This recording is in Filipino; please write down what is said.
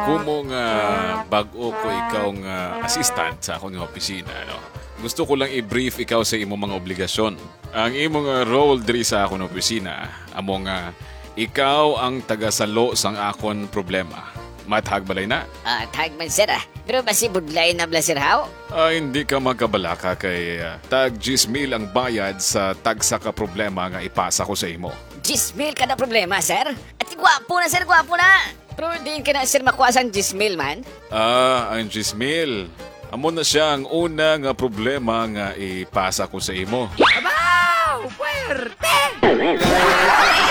Ako mo nga bago ko ikaw nga assistant sa akong opisina, no? Gusto ko lang i-brief ikaw sa imong mga obligasyon. Ang imong role diri sa akong opisina, amo nga ikaw ang tagasalo sang akon problema. Mathag balay na? Tag man sir Pero basi budlay na bla sir how? Hindi ka magkabalaka kay tag 10,000 ang bayad sa tagsa ka problema nga ipasa ko sa imo. 10,000 ka na problema sir? At gwapo na sir, gwapo na. Pero di ka na sir makuha sang 10,000 man? Ang 10,000. Amo na siya ang una nga problema nga ipasa ko sa imo. Abaw! Puwerte!